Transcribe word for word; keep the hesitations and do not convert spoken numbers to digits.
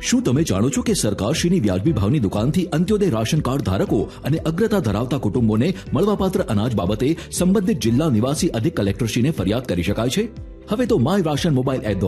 શું તમે જાણો છો કે સરકારશ્રીની વ્યાજબી ભાવની દુકાનથી અંત્યોદય રાશન કાર્ડ ધારકો અને અગ્રતા ધરાવતા કુટુંબોને મળવાપાત્ર અનાજ બાબતે સંબંધિત જિલ્લા નિવાસી અધિક કલેક્ટરશ્રીને ફરિયાદ કરી શકાય છે? હવે તો માય રાશન મોબાઈલ એપ